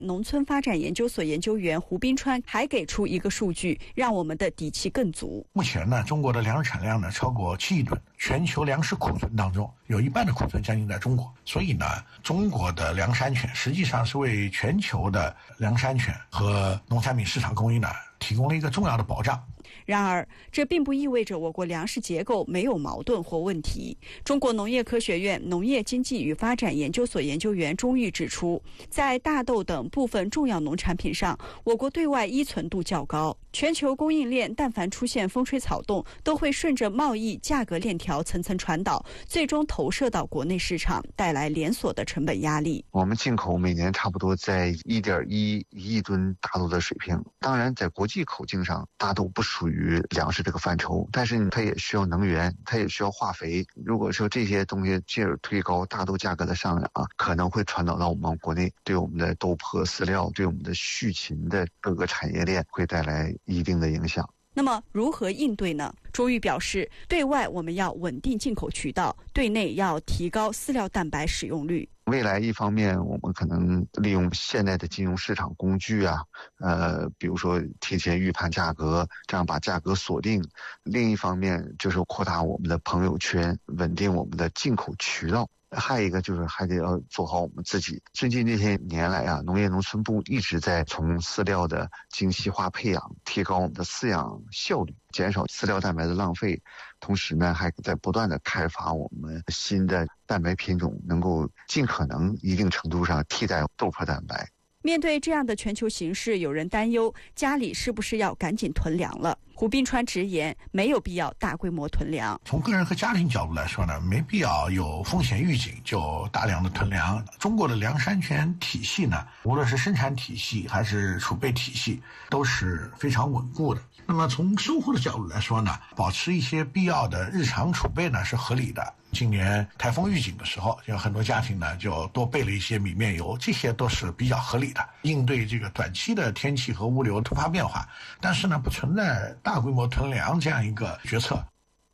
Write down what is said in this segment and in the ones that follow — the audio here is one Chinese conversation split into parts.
农村发展研究所研究员胡斌川还给出一个数据，让我们的底气更足。 目前呢，中国的粮食产量呢超过7亿吨，全球粮食库存当中有一半的库存将近在中国，所以呢，中国的粮食安全实际上是为全球的粮食安全和农产品市场供应呢提供了一个重要的保障。 然而，这并不意味着我国粮食结构没有矛盾或问题。中国农业科学院农业经济与发展研究所研究员钟玉指出，在大豆等部分重要农产品上，我国对外依存度较高。全球供应链但凡出现风吹草动，都会顺着贸易价格链条层层传导，最终投射到国内市场，带来连锁的成本压力。 我们进口每年差不多在1.1亿吨大豆的水平。当然，在国际口径上，大豆不属于粮食这个范畴，但是它也需要能源，它也需要化肥。如果说这些东西进而推高大豆价格的上涨，可能会传导到我们国内，对我们的豆粕饲料，对我们的畜禽的各个产业链会带来一定的影响。 那么如何应对呢？钟玉表示，对外我们要稳定进口渠道，对内要提高饲料蛋白使用率。 未来一方面，我们可能利用现在的金融市场工具比如说提前预判价格，这样把价格锁定。另一方面就是扩大我们的朋友圈，稳定我们的进口渠道。还有一个就是还得要做好我们自己。最近这些年来农业农村部一直在从饲料的精细化配养，提高我们的饲养效率，减少饲料蛋白的浪费。同时呢，还在不断的开发我们新的蛋白品种，能够尽可能一定程度上替代豆粕蛋白。 面对这样的全球形势，有人担忧家里是不是要赶紧囤粮了。胡斌川直言，没有必要大规模囤粮。 从个人和家庭角度来说呢，没必要有风险预警就大量的囤粮。中国的粮食安全体系呢，无论是生产体系还是储备体系，都是非常稳固的。那么从生活的角度来说呢，保持一些必要的日常储备呢是合理的。今年台风预警的时候，有很多家庭呢就多备了一些米面油，这些都是比较合理的，应对这个短期的天气和物流突发变化。但是呢，不存在大规模囤粮这样一个决策。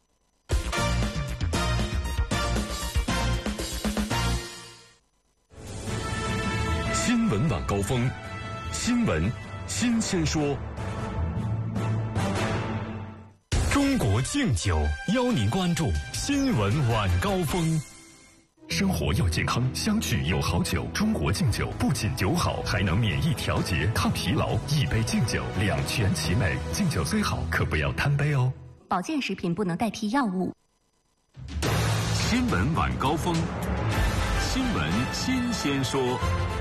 新闻晚高峰，新闻新鲜说。中国敬酒邀您关注新闻晚高峰。生活要健康，相聚有好酒。中国敬酒不仅酒好，还能免疫调节、抗疲劳。一杯敬酒，两全其美。敬酒最好，可不要贪杯哦。 保健食品不能代替药物。 新闻晚高峰，新闻新鲜说。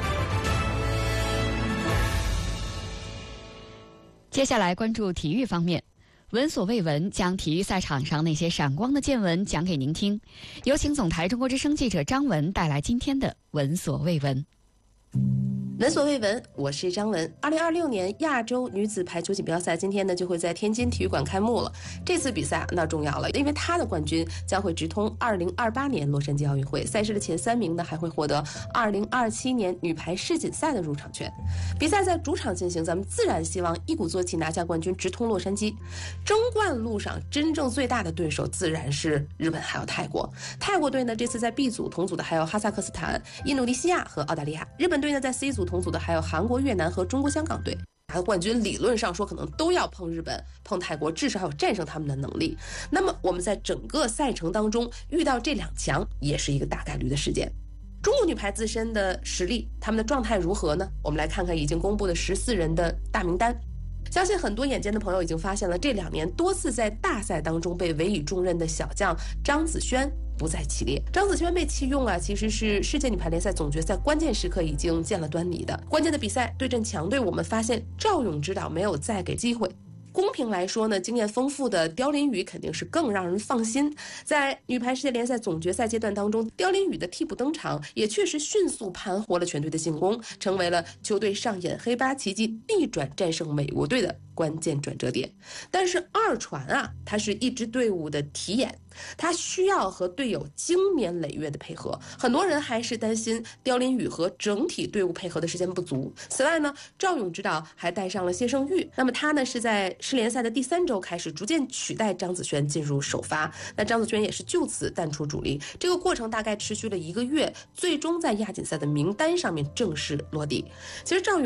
接下来关注体育方面。闻所未闻，将体育赛场上那些闪光的见闻讲给您听。有请总台中国之声记者张文带来今天的闻所未闻。 闻所未闻，我是张文。2026年亚洲女子排球锦标赛今天呢就会在天津体育馆开幕了。这次比赛那重要了，因为它的冠军将会直通2028年洛杉矶奥运会，赛事的前3名呢还会获得2027年女排世锦赛的入场券。比赛在主场进行，咱们自然希望一鼓作气拿下冠军，直通洛杉矶。争冠路上真正最大的对手自然是日本还有泰国。泰国队呢这次在 B 组，同组的还有哈萨克斯坦、印度尼西亚和澳大利亚。日本队呢在 C 组，同组的还有韩国、越南和中国香港队。拿个冠军理论上说可能都要碰日本、碰泰国，至少有战胜他们的能力。那么我们在整个赛程当中遇到这2强也是一个大概率的事件。中国女排自身的实力，他们的状态如何呢？我们来看看已经公布的14人的大名单。相信很多眼尖的朋友已经发现了，这2年多次在大赛当中被委以重任的小将张子萱不在其列。张子萱被弃用其实是世界女排联赛总决赛关键时刻已经见了端倪的。关键的比赛对阵强队，我们发现赵勇指导没有再给机会。公平来说呢，经验丰富的刁琳宇肯定是更让人放心。在女排世界联赛总决赛阶段当中，刁琳宇的替补登场也确实迅速盘活了全队的进攻，成为了球队上演黑八奇迹，逆转战胜美国队的关键转折点。但是二传啊，它是一支队伍的题眼，他需要和队友经年累月的配合，很多人还是担心刁林宇和整体队伍配合的时间不足。此外呢，赵勇指导还带上了谢胜玉，那么他呢是在世联赛的第3周开始逐渐取代张子萱进入首发，那张子萱也是就此淡出主力。这个过程大概持续了1个月，最终在亚锦赛的名单上面正式落地。其实赵勇